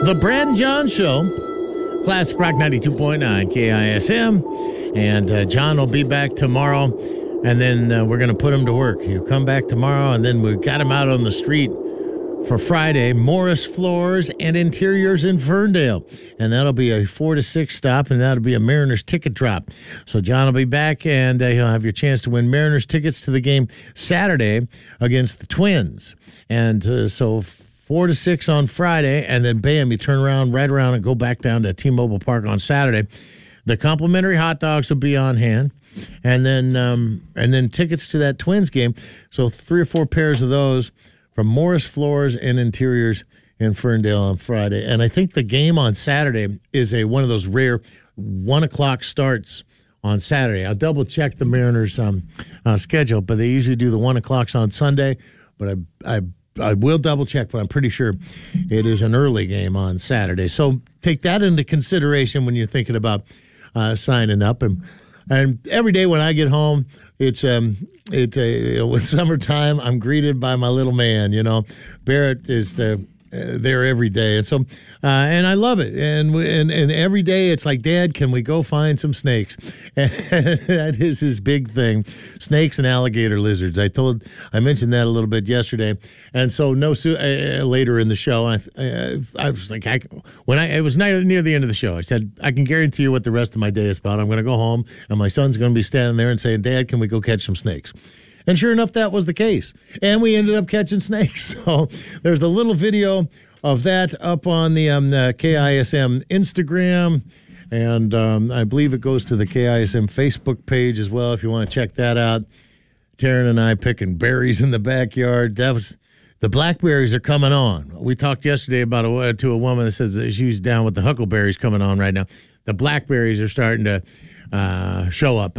The Brad and John Show, Classic Rock 92.9 KISM. And John will be back tomorrow. And then we're going to put him to work. He'll come back tomorrow. And then we got him out on the street for Friday. Morris Floors and Interiors in Ferndale. And that'll be a 4 to 6 stop. And that'll be a Mariners ticket drop. So John will be back. And he'll have your chance to win Mariners tickets to the game Saturday against the Twins. And so 4 to 6 on Friday, and then bam, you turn around, right around, and go back down to T-Mobile Park on Saturday. The complimentary hot dogs will be on hand, and then tickets to that Twins game. So 3 or 4 pairs of those from Morris Floors and Interiors in Ferndale on Friday. And I think the game on Saturday is one of those rare 1 o'clock starts on Saturday. I'll double check the Mariners schedule, but they usually do the 1 o'clocks on Sunday. But I will double check, but I'm pretty sure it is an early game on Saturday. So take that into consideration when you're thinking about signing up. And every day when I get home, it's with summertime, I'm greeted by my little man. Barrett is there every day, and so and I love it. And every day it's like, Dad, can we go find some snakes? And that is his big thing: snakes and alligator lizards. I mentioned that a little bit yesterday, and so later in the show, I was like, it was near the end of the show, I said, I can guarantee you what the rest of my day is about. I'm going to go home, and my son's going to be standing there and saying, Dad, can we go catch some snakes? And sure enough, that was the case. And we ended up catching snakes. So there's a little video of that up on the KISM Instagram. And I believe it goes to the KISM Facebook page as well, if you want to check that out. Taryn and I picking berries in the backyard. The blackberries are coming on. We talked yesterday about to a woman that says that she's down with the huckleberries coming on right now. The blackberries are starting to show up.